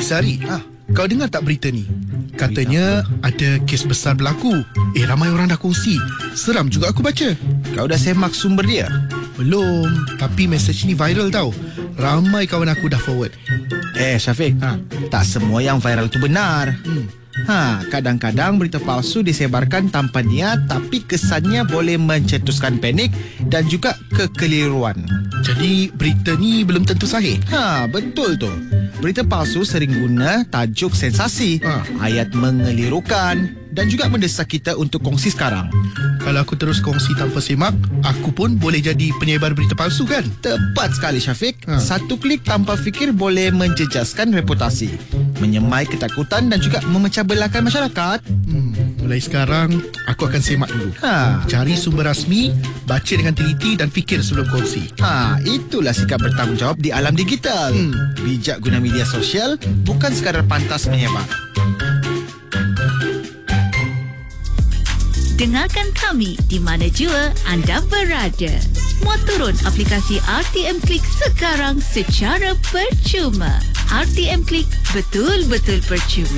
Sari, kau dengar tak berita ni? Katanya ada kes besar berlaku. Ramai orang dah kongsi. Seram juga aku baca. Kau dah semak sumber dia? Belum, tapi mesej ni viral tau. Ramai kawan aku dah forward. Syafiq, tak semua yang viral tu benar. Kadang-kadang berita palsu disebarkan tanpa niat, tapi kesannya boleh mencetuskan panik dan juga kekeliruan. Jadi berita ni belum tentu sahih. Betul tu. Berita palsu sering guna tajuk sensasi, ayat mengelirukan dan juga mendesak kita untuk kongsi sekarang. Kalau aku terus kongsi tanpa semak, aku pun boleh jadi penyebar berita palsu kan? Tepat sekali Syafiq. Satu klik tanpa fikir boleh menjejaskan reputasi, menyemai ketakutan dan juga memecah belahkan masyarakat. Mulai sekarang, aku akan semak dulu. Cari sumber rasmi, baca dengan teliti dan fikir sebelum kongsi. Itulah sikap bertanggungjawab di alam digital. Bijak guna media sosial, bukan sekadar pantas menyebar. Dengarkan kami di mana jua anda berada. Muat turun aplikasi RTM Klik sekarang secara percuma. RTM Klik, betul-betul percuma.